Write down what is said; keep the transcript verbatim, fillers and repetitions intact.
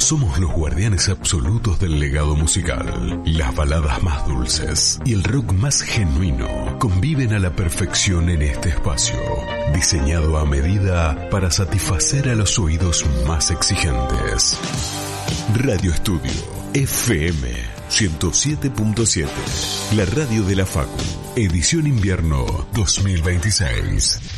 Somos los guardianes absolutos del legado musical. Las baladas más dulces y el rock más genuino conviven a la perfección en este espacio, diseñado a medida para satisfacer a los oídos más exigentes. Radio Estudio F M ciento siete punto siete, la radio de la Facu, edición invierno dos mil veintiséis.